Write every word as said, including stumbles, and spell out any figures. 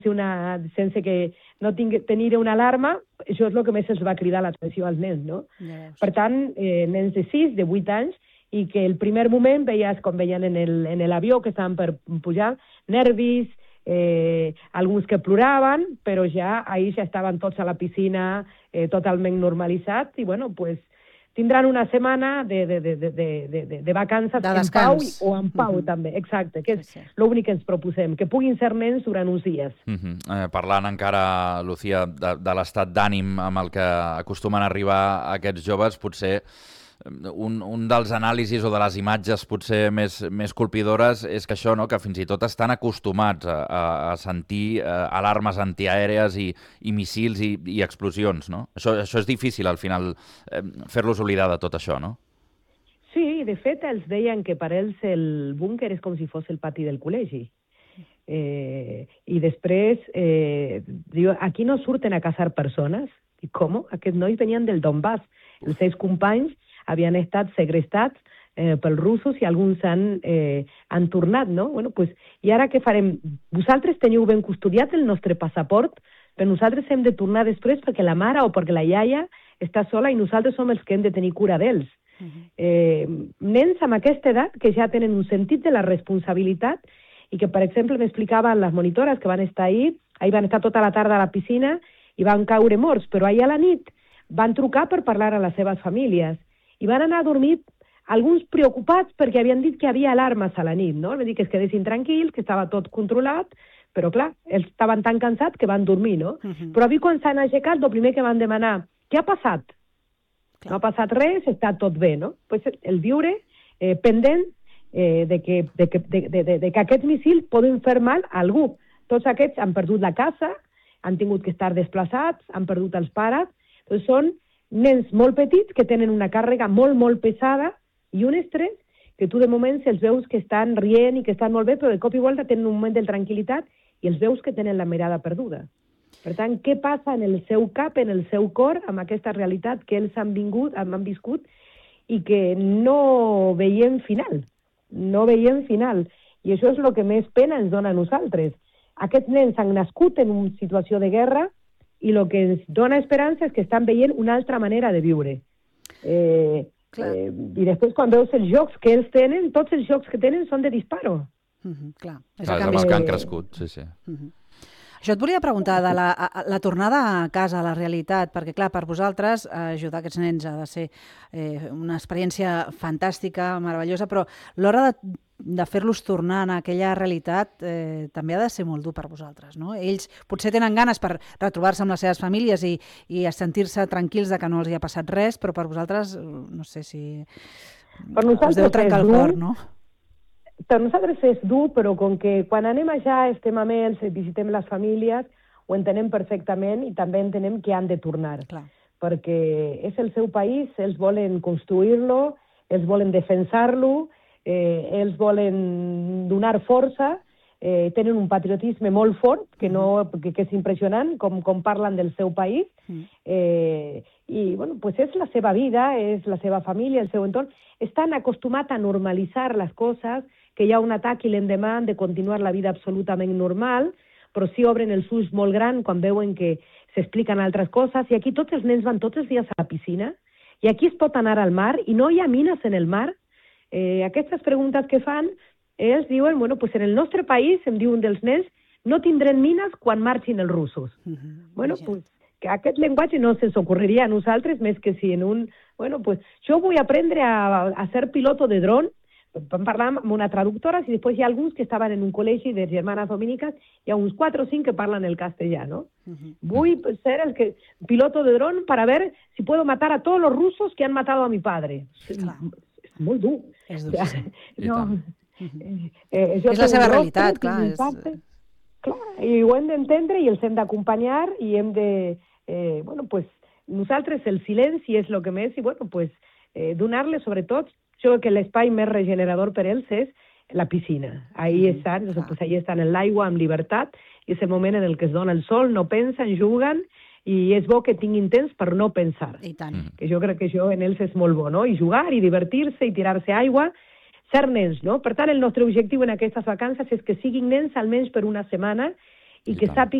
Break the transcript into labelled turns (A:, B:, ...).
A: una, sense que no tingui, tenir una alarma, això és el que més els va cridar l'atenció als nens, no?
B: Yes.
A: Per tant, eh, nens de sis, de vuit anys, i que el primer moment veies com veien en el, en l'avió que estaven per pujar, nervis, eh, alguns que ploraven, però ja ahir ja estaven tots a la piscina eh, totalment normalitzats, i bueno, pues, tindran una setmana de, de, de, de, de, de, de vacances
B: de
A: en pau o en pau,
B: uh-huh.
A: també, exacte, que és
B: sí, sí.
A: l'únic que ens proposem, que puguin ser nens durant uns dies.
C: Uh-huh. eh, parlant encara, Lucía, de, de l'estat d'ànim amb el que acostumen a arribar aquests joves, potser un, un dels anàlisis o de les imatges potser més, més colpidores és que això, no?, que fins i tot estan acostumats a, a, a sentir eh, alarmes antiaèries i, i missils i, i explosions, no? Això, això és difícil, al final, eh, fer-los oblidar de tot això, no?
A: Sí, de fet, els deien que per ells el búnquer és com si fos el pati del col·legi. Eh, I després, eh, diu, aquí no surten a caçar persones. I com? Aquests nois venien del Donbass. Els seus companys havien estat segrestats eh, pels russos i alguns han, eh, han tornat, no? Bueno, pues, i ara què farem? Vosaltres teniu ben custodiat el nostre passaport, però nosaltres hem de tornar després perquè la mare o perquè la iaia està sola i nosaltres som els que hem de tenir cura d'ells. Uh-huh. eh, nens amb aquesta edat que ja tenen un sentit de la responsabilitat i que, per exemple, m'explicaven les monitores que van estar ahir, ahir van estar tota la tarda a la piscina i van caure morts, però ahir a la nit van trucar per parlar a les seves famílies i van anar a dormir alguns preocupats perquè havien dit que hi havia alarmes a la nit, no? Van dir que es quedessin tranquils, que estava tot controlat, però clar, ells estaven tan cansats que van dormir, no? Uh-huh. Però avui quan s'han aixecat, el primer que van demanar, què ha passat? Clar. No ha passat res, està tot bé, no? Pues el viure eh, pendent eh, de, que, de, que, de, de, de, de que aquests missils poden fer mal a algú. Tots aquests han perdut la casa, han tingut que estar desplaçats, han perdut els pares, doncs són nens molt petits que tenen una càrrega molt, molt pesada i un estrès que tu de moment els veus que estan rient i que estan molt bé, però de cop i volta tenen un moment de tranquil·litat i els veus que tenen la mirada perduda. Per tant, què passa en el seu cap, en el seu cor, amb aquesta realitat que ells han vingut, han viscut i que no veiem final. No veiem final. I això és el que més pena ens dona a nosaltres. Aquests nens han nascut en una situació de guerra i el que ens dona esperança és que estan veient una altra manera de viure. Eh, eh, I després, quan veus els jocs que ells tenen, tots els jocs que tenen són de disparo.
B: Uh-huh, clar, és,
C: clar, és amb els que han crescut, sí, sí.
B: Uh-huh. Això et volia preguntar, de la, a, la tornada a casa, a la realitat, perquè clar, per vosaltres ajudar aquests nens ha de ser eh, una experiència fantàstica, meravellosa, però l'hora de, de fer-los tornar a aquella realitat eh, també ha de ser molt dur per vosaltres, no? Ells potser tenen ganes per retrobar-se amb les seves famílies i, i sentir-se tranquils de que no els hi ha passat res, però per vosaltres, no sé si
A: per
B: us deu trencar el cor, no?
A: Per nosaltres és dur, però com que quan anem allà estem amb ells, visitem les famílies, ho entenem perfectament i també entenem que han de tornar.
B: Clar.
A: Perquè és el seu país, ells volen construir-lo, ells volen defensar-lo, eh, ells volen donar força, eh, tenen un patriotisme molt fort, que, no, que, que és impressionant, com, com parlen del seu país, eh, i bueno, pues és la seva vida, és la seva família, el seu entorn. Estan acostumats a normalitzar les coses, que hi ha un atac i l'endemà han de continuar la vida absolutament normal, però sí obren els ulls molt gran quan veuen que s'expliquen altres coses, i aquí tots els nens van tots els dies a la piscina, i aquí es pot anar al mar, i no hi ha mines en el mar. Eh, aquestes preguntes que fan, ells diuen, bueno, pues en el nostre país, em diu un dels nens, no tindrem mines quan marxin els russos. Uh-huh. Bueno, pues, que aquest llenguatge no se'ns ocorreria a nosaltres, més que si en un... Bueno, pues, jo vull aprendre a, a ser piloto de dron. Vam parlar amb una traductora i després hi ha alguns que estaven en un col·legi de germanes dominiques, hi ha uns quatre o cinc que parlen el castellà, ¿no? Uh-huh. Vull ser el que, piloto de dron para ver si puedo matar a todos los rusos que han matado a mi padre.
B: Clar.
A: És molt dur.
B: És dur, sí.
A: No,
B: uh-huh.
A: eh, eh,
B: és la seva realitat, clar. És...
A: Clar, i ho hem d'entendre i els hem d'acompanyar i hem de... Eh, bueno, pues, nosaltres el silenci és el que més, i bueno, pues, eh, donar-les sobretot, jo crec que l'espai més regenerador per ells és la piscina. Ahí mm, estan, ah. pues, ahí estan en l'aigua amb llibertat, i és el moment en el que es dona el sol, no pensen, juguen, i és bo que tinguin temps per no pensar.
B: I tant.
A: Que jo crec que això en ells és molt bo, no? I jugar, i divertir-se, i tirar-se aigua, ser nens, no? Per tant, el nostre objectiu en aquestes vacances és que siguin nens almenys per una setmana i
C: I
A: que
C: tant.
A: sàpiga